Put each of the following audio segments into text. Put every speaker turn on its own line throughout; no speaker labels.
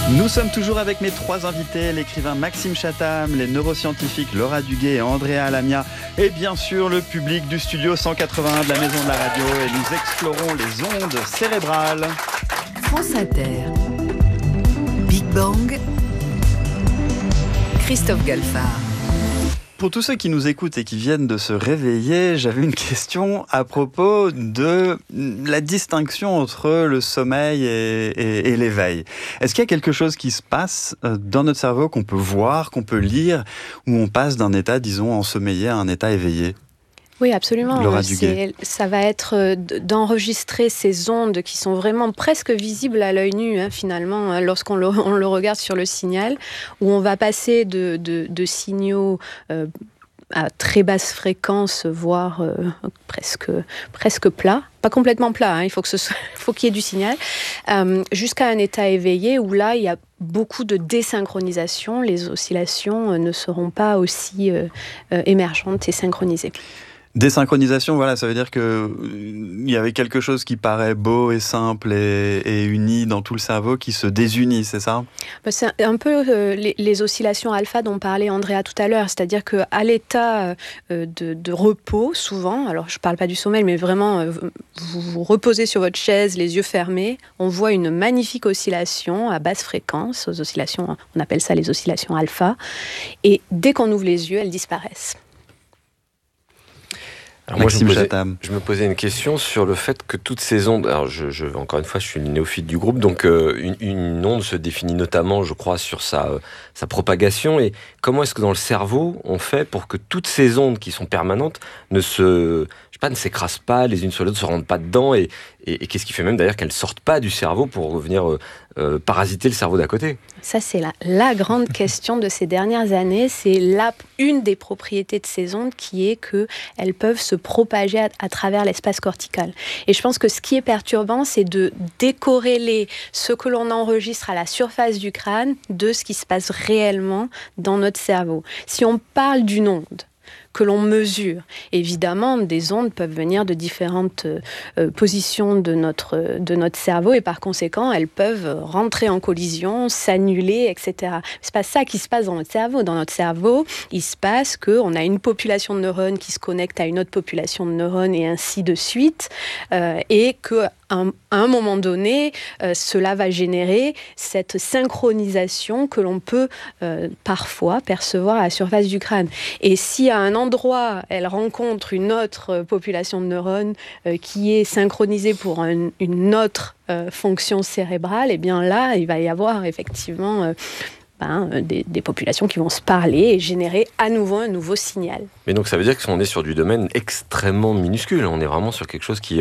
Nous sommes toujours avec mes trois invités, l'écrivain Maxime Chatham, les neuroscientifiques Laura Duguay et Andrea Alamia, et bien sûr le public du studio 181 de la Maison de la Radio, et nous explorons les ondes cérébrales.
France Inter, Big Bang, Christophe Galfard.
Pour tous ceux qui nous écoutent et qui viennent de se réveiller, j'avais une question à propos de la distinction entre le sommeil et l'éveil. Est-ce qu'il y a quelque chose qui se passe dans notre cerveau qu'on peut voir, qu'on peut lire, où on passe d'un état, disons, ensommeillé à un état éveillé ?
Oui, absolument.
Laura Duguay.
Ça va être d'enregistrer ces ondes qui sont vraiment presque visibles à l'œil nu, finalement, lorsqu'on on le regarde sur le signal, où on va passer de signaux à très basse fréquence, voire presque plat. Pas complètement plat, il faut qu'il y ait du signal, jusqu'à un état éveillé où là, il y a beaucoup de désynchronisation. Les oscillations ne seront pas aussi émergentes et synchronisées.
Désynchronisation, voilà, ça veut dire qu'il y avait quelque chose qui paraît beau et simple et uni dans tout le cerveau qui se désunit, c'est ça ?
C'est un peu les oscillations alpha dont parlait Andrea tout à l'heure, c'est-à-dire qu'à l'état de repos, souvent, alors je ne parle pas du sommeil, mais vraiment, vous vous reposez sur votre chaise, les yeux fermés, on voit une magnifique oscillation à basse fréquence, aux oscillations, on appelle ça les oscillations alpha, et dès qu'on ouvre les yeux, elles disparaissent.
Alors moi, je me posais une question sur le fait que toutes ces ondes... Alors, encore une fois, je suis le néophyte du groupe, donc une onde se définit notamment, je crois, sur sa propagation. Et comment est-ce que dans le cerveau, on fait pour que toutes ces ondes qui sont permanentes ne s'écrasent pas les unes sur les autres, ne se rendent pas dedans, et qu'est-ce qui fait même d'ailleurs qu'elles ne sortent pas du cerveau pour venir parasiter le cerveau d'à côté ?
Ça, c'est la grande question de ces dernières années. C'est une des propriétés de ces ondes qui est qu'elles peuvent se propager à travers l'espace cortical. Et je pense que ce qui est perturbant, c'est de décorréler ce que l'on enregistre à la surface du crâne de ce qui se passe réellement dans notre cerveau. Si on parle d'une onde que l'on mesure. Évidemment, des ondes peuvent venir de différentes positions de notre cerveau et par conséquent, elles peuvent rentrer en collision, s'annuler, etc. C'est pas ça qui se passe dans notre cerveau. Dans notre cerveau, il se passe qu'on a une population de neurones qui se connecte à une autre population de neurones et ainsi de suite, et qu'à un moment donné, cela va générer cette synchronisation que l'on peut parfois percevoir à la surface du crâne. Et si à un endroit, elle rencontre une autre population de neurones qui est synchronisée pour une autre fonction cérébrale, et bien là, il va y avoir effectivement des populations qui vont se parler et générer à nouveau un nouveau signal.
Mais donc ça veut dire qu'on est sur du domaine extrêmement minuscule. On est vraiment sur quelque chose qui...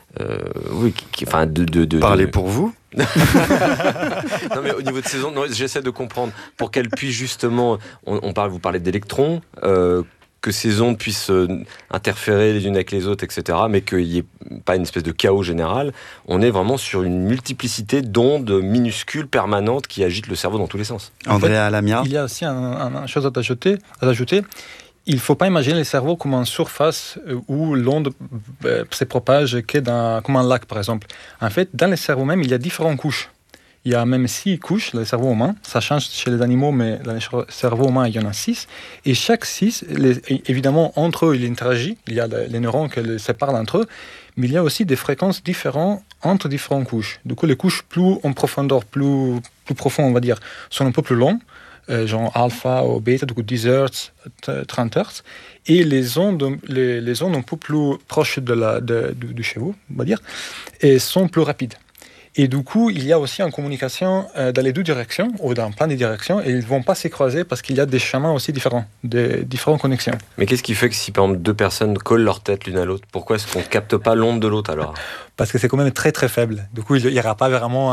Parlez pour vous.
Non, mais au niveau de ces ondes, j'essaie de comprendre pour qu'elles puissent justement... vous parlez d'électrons... que ces ondes puissent interférer les unes avec les autres, etc., mais qu'il n'y ait pas une espèce de chaos général. On est vraiment sur une multiplicité d'ondes minuscules, permanentes, qui agitent le cerveau dans tous les sens.
Andrea Alamia.
Il y a aussi une chose à ajouter. Il ne faut pas imaginer le cerveau comme une surface où l'onde se propage comme un lac, par exemple. En fait, dans le cerveau même, il y a différentes couches. Il y a même 6 couches, le cerveau humain. Ça change chez les animaux, mais dans le cerveau humain, il y en a 6. Et chaque 6, évidemment, entre eux, il interagit. Il y a les neurones qui les séparent entre eux. Mais il y a aussi des fréquences différentes entre différentes couches. Du coup, les couches plus en profondeur, plus profondes, on va dire, sont un peu plus longues, genre alpha ou bêta, du coup 10 Hz, 30 Hz. Et les ondes un peu plus proches du cerveau, on va dire, et sont plus rapides. Et du coup, il y a aussi une communication dans les deux directions, ou dans plein de directions, et ils ne vont pas se croiser parce qu'il y a des chemins aussi différents, des différentes connexions.
Mais qu'est-ce qui fait que si, par exemple, 2 personnes collent leur tête l'une à l'autre, pourquoi est-ce qu'on ne capte pas l'onde de l'autre alors ?
Parce que c'est quand même très très faible. Du coup, il n'y aura pas vraiment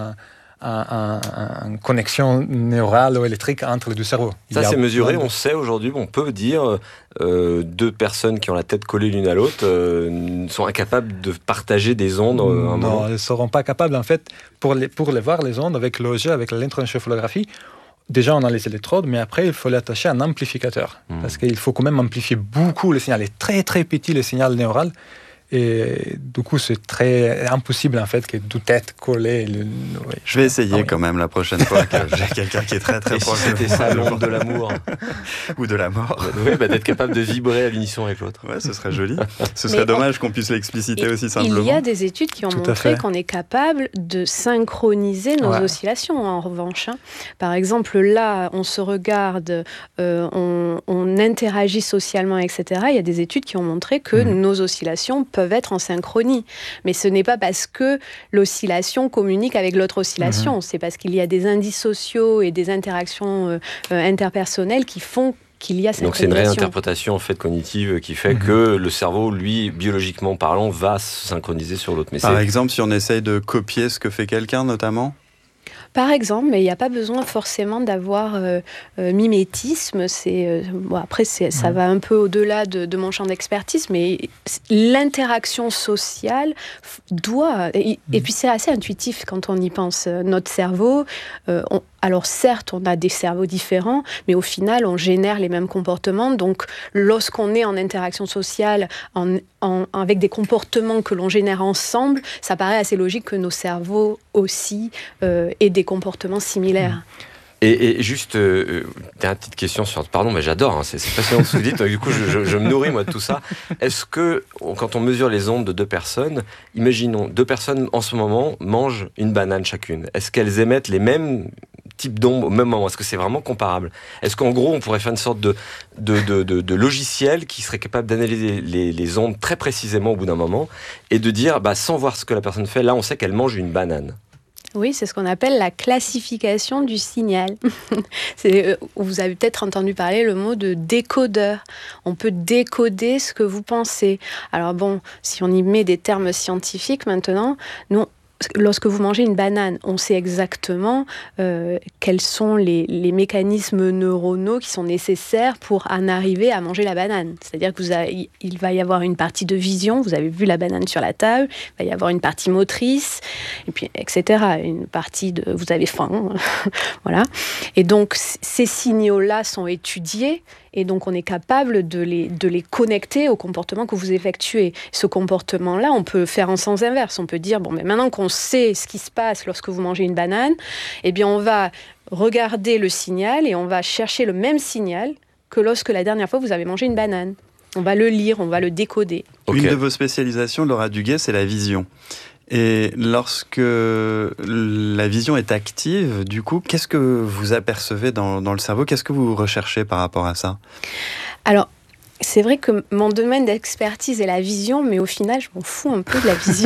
une connexion neurale ou électrique entre les deux cerveaux.
Ça, c'est mesuré, on sait aujourd'hui, on peut dire 2 personnes qui ont la tête collée l'une à l'autre sont incapables de partager des ondes.
Non, elles ne seront pas capables, en fait, pour les voir les ondes avec l'OG, avec l'électroencéphalographie. Déjà, on a les électrodes, mais après, il faut l'attacher à un amplificateur. Parce qu'il faut quand même amplifier beaucoup le signal. Il est très, très petit, le signal neural. Et du coup, c'est très impossible en fait que tout être collé.
Je vais essayer quand même la prochaine fois que j'ai quelqu'un qui est très très proche.
C'était ça, l'ombre de l'amour.
Ou de la mort.
Oui, d'être capable de vibrer à l'unisson avec l'autre.
Ouais, ce serait joli. Ce serait dommage qu'on puisse l'expliciter aussi simplement.
Il y a des études qui ont montré qu'on est capable de synchroniser nos oscillations, en revanche. Par exemple, là, on se regarde, on interagit socialement, etc. Il y a des études qui ont montré que nos oscillations peuvent être en synchronie. Mais ce n'est pas parce que l'oscillation communique avec l'autre oscillation. C'est parce qu'il y a des indices sociaux et des interactions interpersonnelles qui font qu'il y a synchronisation.
Donc c'est une réinterprétation en fait cognitive qui fait que le cerveau, lui, biologiquement parlant, va se synchroniser sur l'autre. Mais
par exemple, si on essaye de copier ce que fait quelqu'un, notamment ?
Par exemple, mais il n'y a pas besoin forcément d'avoir mimétisme. Après, ça va un peu au-delà de mon champ d'expertise, mais l'interaction sociale doit... Et puis c'est assez intuitif quand on y pense. Notre cerveau... Alors certes, on a des cerveaux différents, mais au final, on génère les mêmes comportements. Donc, lorsqu'on est en interaction sociale, avec des comportements que l'on génère ensemble, ça paraît assez logique que nos cerveaux aussi aient des comportements similaires.
Et juste, dernière petite question sur... Pardon, mais j'adore, c'est passionnant ce que vous dites, du coup je me nourris moi de tout ça. Est-ce que, quand on mesure les ondes de deux personnes, imaginons, deux personnes en ce moment mangent une banane chacune. Est-ce qu'elles émettent les mêmes types d'ondes au même moment ? Est-ce que c'est vraiment comparable ? Est-ce qu'en gros on pourrait faire une sorte de logiciel qui serait capable d'analyser les ondes très précisément au bout d'un moment et de dire, sans voir ce que la personne fait, là on sait qu'elle mange une banane ?
Oui, c'est ce qu'on appelle la classification du signal. Vous avez peut-être entendu parler le mot de décodeur. On peut décoder ce que vous pensez. Alors bon, si on y met des termes scientifiques maintenant, nous, lorsque vous mangez une banane, on sait exactement quels sont les mécanismes neuronaux qui sont nécessaires pour en arriver à manger la banane. C'est-à-dire qu'il va y avoir une partie de vision, vous avez vu la banane sur la table, il va y avoir une partie motrice, et puis, etc. Une partie de... Vous avez faim, voilà. Et donc, ces signaux-là sont étudiés, et donc on est capable de les connecter au comportement que vous effectuez. Ce comportement-là, on peut faire en sens inverse. On peut dire, mais maintenant qu'on sait ce qui se passe lorsque vous mangez une banane, eh bien on va regarder le signal et on va chercher le même signal que lorsque la dernière fois vous avez mangé une banane. On va le lire, on va le décoder.
Okay. Une de vos spécialisations, Laura Duguet, c'est la vision. Et lorsque la vision est active, du coup, qu'est-ce que vous apercevez dans le cerveau ? Qu'est-ce que vous recherchez par rapport à ça ?
Alors, c'est vrai que mon domaine d'expertise est la vision, mais au final, je m'en fous un peu de la vision.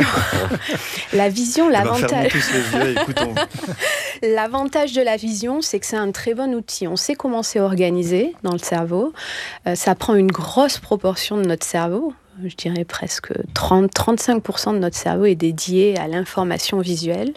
La vision, l'avantage...
tous les yeux, écoutons.
L'avantage de la vision, c'est que c'est un très bon outil. On sait comment c'est organisé dans le cerveau. Ça prend une grosse proportion de notre cerveau. Je dirais presque 30-35% de notre cerveau est dédié à l'information visuelle.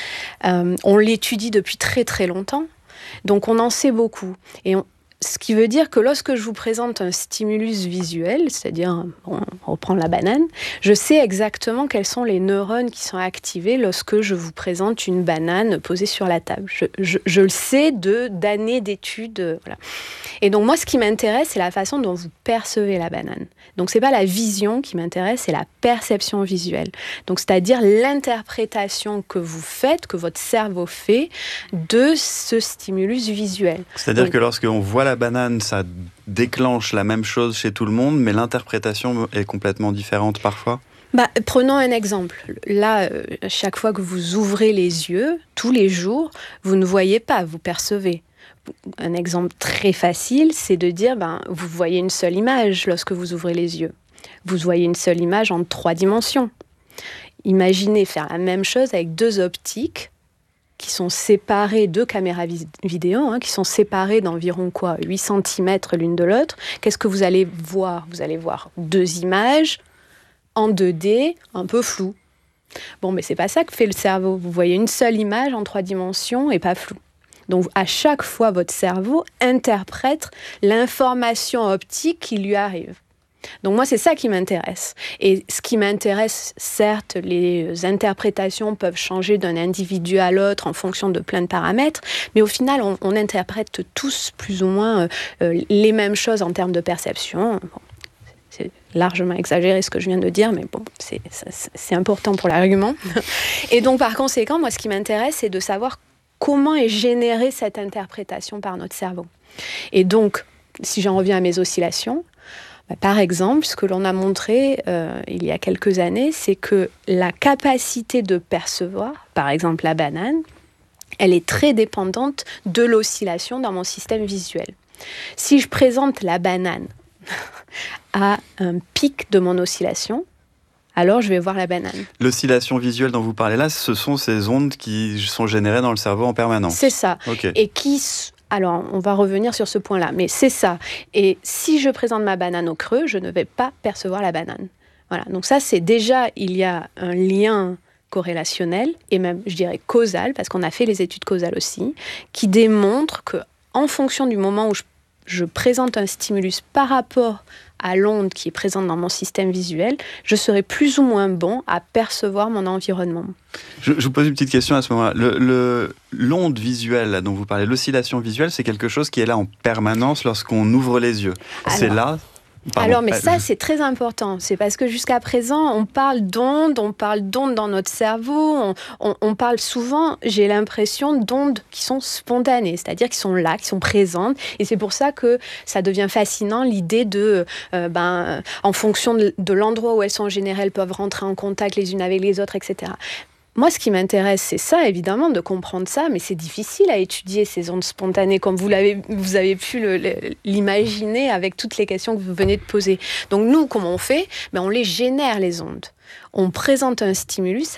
On l'étudie depuis très très longtemps, donc on en sait beaucoup. Et ce qui veut dire que lorsque je vous présente un stimulus visuel, c'est-à-dire, on reprend la banane, je sais exactement quels sont les neurones qui sont activés lorsque je vous présente une banane posée sur la table. Je le sais d'années d'études. Voilà. Et donc moi, ce qui m'intéresse, c'est la façon dont vous percevez la banane. Donc c'est pas la vision qui m'intéresse, c'est la perception visuelle. Donc c'est-à-dire l'interprétation que vous faites, que votre cerveau fait de ce stimulus visuel.
C'est-à-dire que lorsqu'on voit la banane, ça déclenche la même chose chez tout le monde, mais l'interprétation est complètement différente parfois ?
Prenons un exemple. Là, chaque fois que vous ouvrez les yeux, tous les jours, vous ne voyez pas, vous percevez. Un exemple très facile, c'est de dire, vous voyez une seule image lorsque vous ouvrez les yeux. Vous voyez une seule image en 3 dimensions. Imaginez faire la même chose avec 2 optiques qui sont séparées, 2 caméras vidéo, qui sont séparées d'environ 8 cm l'une de l'autre. Qu'est-ce que vous allez voir ? Vous allez voir 2 images en 2D, un peu floues. Mais c'est pas ça que fait le cerveau. Vous voyez une seule image en 3 dimensions et pas floue. Donc, à chaque fois, votre cerveau interprète l'information optique qui lui arrive. Donc, moi, c'est ça qui m'intéresse. Et ce qui m'intéresse, certes, les interprétations peuvent changer d'un individu à l'autre en fonction de plein de paramètres, mais au final, on interprète tous plus ou moins les mêmes choses en termes de perception. C'est largement exagéré ce que je viens de dire, mais bon, c'est important pour l'argument. Et donc, par conséquent, moi, ce qui m'intéresse, c'est de savoir comment est générée cette interprétation par notre cerveau. Et donc, si j'en reviens à mes oscillations, par exemple, ce que l'on a montré il y a quelques années, c'est que la capacité de percevoir, par exemple la banane, elle est très dépendante de l'oscillation dans mon système visuel. Si je présente la banane à un pic de mon oscillation, alors je vais voir la banane.
L'oscillation visuelle dont vous parlez là, ce sont ces ondes qui sont générées dans le cerveau en permanence.
C'est ça.
Okay.
Et qui... Alors, on va revenir sur ce point-là, mais c'est ça. Et si je présente ma banane au creux, je ne vais pas percevoir la banane. Voilà. Donc ça, c'est déjà, il y a un lien corrélationnel et même, je dirais, causal, parce qu'on a fait les études causales aussi, qui démontrent que, en fonction du moment où je présente un stimulus par rapport à l'onde qui est présente dans mon système visuel, je serai plus ou moins bon à percevoir mon environnement.
Je vous pose une petite question à ce moment-là. L'onde visuelle là, dont vous parlez, l'oscillation visuelle, c'est quelque chose qui est là en permanence lorsqu'on ouvre les yeux. C'est là. Pardon.
Alors, mais ça, c'est très important. C'est parce que jusqu'à présent, on parle d'ondes dans notre cerveau. On parle souvent, j'ai l'impression, d'ondes qui sont spontanées, c'est-à-dire qui sont là, qui sont présentes. Et c'est pour ça que ça devient fascinant, l'idée de, en fonction de l'endroit où elles sont générées, elles peuvent rentrer en contact les unes avec les autres, etc. Moi, ce qui m'intéresse, c'est ça, évidemment, de comprendre ça, mais c'est difficile à étudier, ces ondes spontanées, comme vous avez pu l'imaginer avec toutes les questions que vous venez de poser. Donc nous, comment on fait ? On les génère, les ondes. On présente un stimulus,